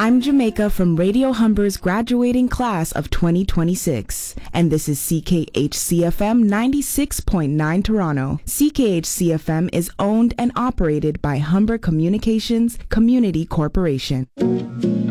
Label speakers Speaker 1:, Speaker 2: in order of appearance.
Speaker 1: I'm Jamaica from Radio Humber's graduating class of 2026, and this is CKHCFM 96.9 Toronto. CKHCFM is owned and operated by Humber Communications Community Corporation.